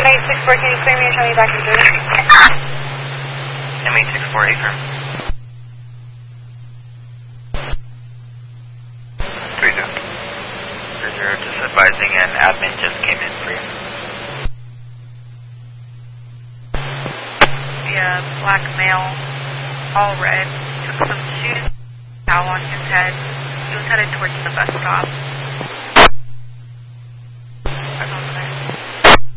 M864, can you clear me and show me back in 30? M864, affirm. 30, just advising an admin just came in for you. Yeah, black male, all red, took some shoes, towel on his head. He was headed towards the bus stop.